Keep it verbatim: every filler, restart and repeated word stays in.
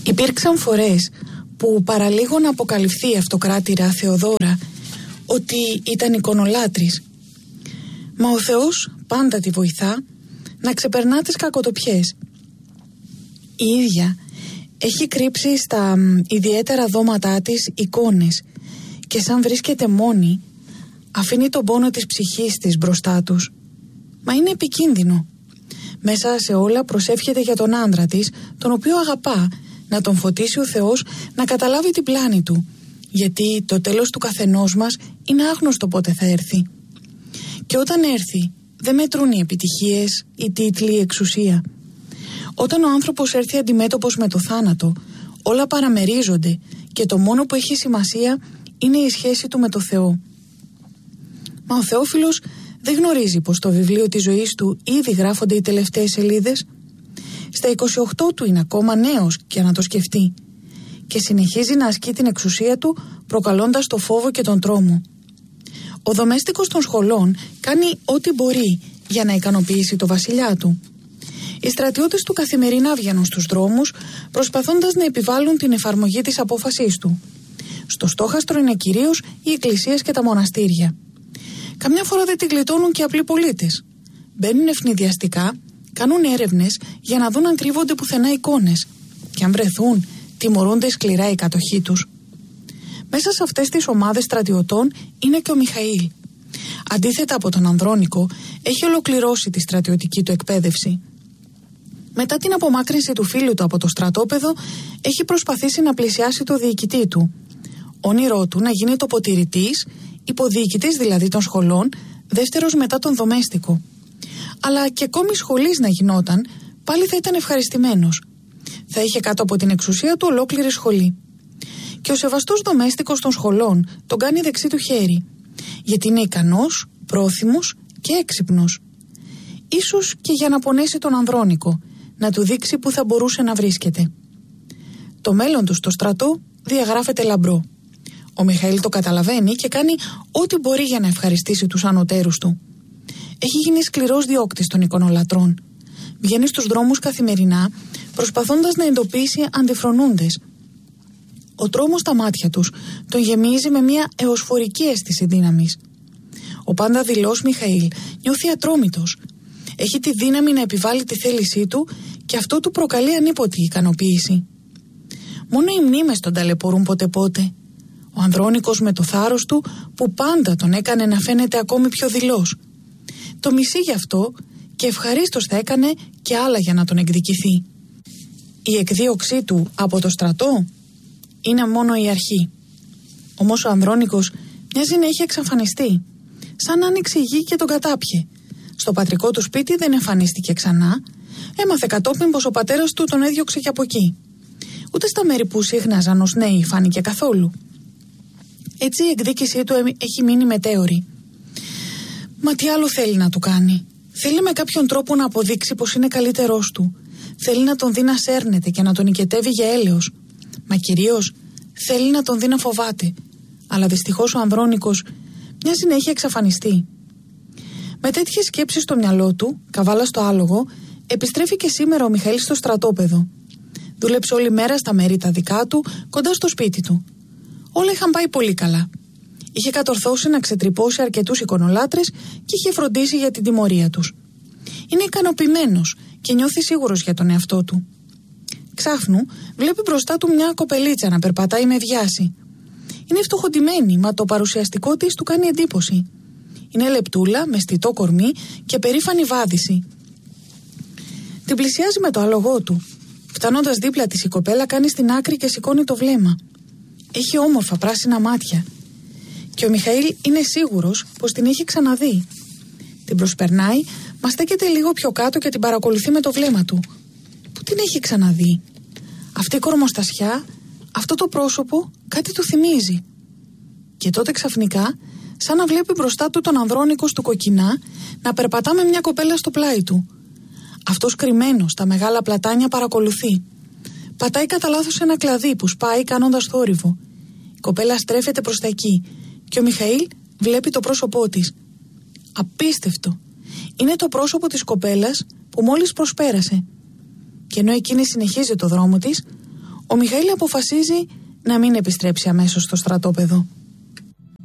Υπήρξαν φορές που παραλίγο να αποκαλυφθεί η αυτοκράτηρα Θεοδώρα ότι ήταν εικονολάτρης. Μα ο Θεός πάντα τη βοηθά να ξεπερνά τις κακοτοπιές. Η ίδια έχει κρύψει στα ιδιαίτερα δώματά της εικόνες και σαν βρίσκεται μόνη αφήνει τον πόνο της ψυχής της μπροστά τους. Μα είναι επικίνδυνο. Μέσα σε όλα προσεύχεται για τον άντρα της, τον οποίο αγαπά, να τον φωτίσει ο Θεός να καταλάβει την πλάνη του, γιατί το τέλος του καθενός μας είναι άγνωστο πότε θα έρθει. Και όταν έρθει δεν μετρούν οι επιτυχίες, οι τίτλοι, η εξουσία. Όταν ο άνθρωπος έρθει αντιμέτωπος με το θάνατο, όλα παραμερίζονται και το μόνο που έχει σημασία είναι η σχέση του με το Θεό. Μα ο Θεόφιλος δεν γνωρίζει πως στο βιβλίο της ζωής του ήδη γράφονται οι τελευταίες σελίδες. Στα είκοσι οκτώ του είναι ακόμα νέος και να το σκεφτεί και συνεχίζει να ασκεί την εξουσία του προκαλώντας το φόβο και τον τρόμο. Ο δομέστικος των σχολών κάνει ό,τι μπορεί για να ικανοποιήσει το βασιλιά του. Οι στρατιώτες του καθημερινά βγαίνουν στους δρόμους προσπαθώντας να επιβάλλουν την εφαρμογή της απόφασής του. Στο στόχαστρο είναι κυρίως οι εκκλησίες και τα μοναστήρια. Καμιά φορά δεν την γλιτώνουν και απλοί πολίτες. Μπαίνουν ευνηδιαστικά, κάνουν έρευνες για να δουν αν κρύβονται πουθενά εικόνες και αν βρεθούν, τιμωρούνται σκληρά η κατοχή τους. Μέσα σε αυτές τις ομάδες στρατιωτών είναι και ο Μιχαήλ. Αντίθετα από τον Ανδρώνικο, έχει ολοκληρώσει τη στρατιωτική του εκπαίδευση. Μετά την απομάκρυνση του φίλου του από το στρατόπεδο, έχει προσπαθήσει να πλησιάσει το διοικητή του. Όνειρό του να γίνει τοποτηρητής, υποδιοικητής δηλαδή των σχολών, δεύτερος μετά τον δομέστικο. Αλλά και ακόμη σχολής να γινόταν, πάλι θα ήταν ευχαριστημένος. Θα είχε κάτω από την εξουσία του ολόκληρη σχολή. Και ο σεβαστός δομέστικος των σχολών τον κάνει δεξί του χέρι, γιατί είναι ικανός, πρόθυμος και έξυπνος. Ίσως και για να πονέσει τον Ανδρώνικο, να του δείξει που θα μπορούσε να βρίσκεται. Το μέλλον του στο στρατό διαγράφεται λαμπρό. Ο Μιχαήλ το καταλαβαίνει και κάνει ό,τι μπορεί για να ευχαριστήσει τους ανωτέρους του. Έχει γίνει σκληρός διώκτης των εικονολατρών. Βγαίνει στους δρόμους καθημερινά, προσπαθώντας να εντοπίσει αντιφρονούντες. Ο τρόμος στα μάτια τους τον γεμίζει με μια εωσφορική αίσθηση δύναμης. Ο πάντα δειλός Μιχαήλ νιώθει ατρόμητος. Έχει τη δύναμη να επιβάλλει τη θέλησή του και αυτό του προκαλεί ανίποτη ικανοποίηση. Μόνο οι μνήμες τον ταλαιπωρούν πότε πότε. Ο Ανδρώνικος με το θάρρος του που πάντα τον έκανε να φαίνεται ακόμη πιο δειλός. Το μισεί γι' αυτό και ευχαρίστως θα έκανε και άλλα για να τον εκδικηθεί. Η εκδίωξή του από το στρατό είναι μόνο η αρχή. Όμως ο Ανδρώνικος μοιάζει να έχει εξαφανιστεί, σαν να άνοιξε η γη και τον κατάπιε. Στο πατρικό του σπίτι δεν εμφανίστηκε ξανά, έμαθε κατόπιν πως ο πατέρας του τον έδιωξε και από εκεί. Ούτε στα μέρη που σύχναζαν ως νέοι φάνηκε καθόλου. Έτσι η εκδίκησή του έχει μείνει μετέωρη. Μα τι άλλο θέλει να του κάνει? Θέλει με κάποιον τρόπο να αποδείξει πως είναι καλύτερός του. Θέλει να τον δει να σέρνεται και να τον νικετεύει για έλεος. Μα κυρίως θέλει να τον δει να φοβάται. Αλλά δυστυχώς ο Ανδρώνικος μοιάζει να έχει εξαφανιστεί. Με τέτοιες σκέψεις στο μυαλό του, καβάλα στο άλογο, επιστρέφει και σήμερα ο Μιχαήλ στο στρατόπεδο. Δούλεψε όλη μέρα στα μέρη τα δικά του, κοντά στο σπίτι του. Όλα είχαν πάει πολύ καλά. Είχε κατορθώσει να ξετρυπώσει αρκετούς εικονολάτρες και είχε φροντίσει για την τιμωρία τους. Είναι ικανοποιημένος και νιώθει σίγουρος για τον εαυτό του. Ξάφνου βλέπει μπροστά του μια κοπελίτσα να περπατάει με βιάση. Είναι φτωχοντημένη, μα το παρουσιαστικό της του κάνει εντύπωση. Είναι λεπτούλα, με στιτό κορμί και περήφανη βάδιση. Την πλησιάζει με το άλογό του. Φτάνοντας δίπλα της η κοπέλα κάνει στην άκρη και σηκώνει το βλέμμα. Έχει όμορφα πράσινα μάτια. Και ο Μιχαήλ είναι σίγουρος πως την έχει ξαναδεί. Την προσπερνάει, μα στέκεται λίγο πιο κάτω και την παρακολουθεί με το βλέμμα του. Πού την έχει ξαναδεί? Αυτή η κορμοστασιά, αυτό το πρόσωπο, κάτι του θυμίζει. Και τότε ξαφνικά, σαν να βλέπει μπροστά του τον Ανδρώνικο του κοκκινά να περπατά με μια κοπέλα στο πλάι του. Αυτός κρυμμένος στα μεγάλα πλατάνια παρακολουθεί. Πατάει κατά λάθος ένα κλαδί που σπάει κάνοντας θόρυβο. Η κοπέλα στρέφεται προς τα εκεί και ο Μιχαήλ βλέπει το πρόσωπό της. Απίστευτο! Είναι το πρόσωπο της κοπέλας που μόλις προσπέρασε. Και ενώ εκείνη συνεχίζει το δρόμο της, Ο Μιχαήλ αποφασίζει να μην επιστρέψει αμέσως στο στρατόπεδο.